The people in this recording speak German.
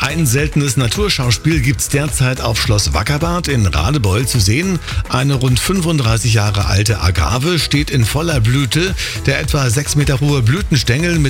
Ein seltenes Naturschauspiel gibt's derzeit auf Schloss Wackerbarth in Radebeul zu sehen. Eine rund 35 Jahre alte Agave steht in voller Blüte. Der etwa 6 Meter hohe Blütenstängel mit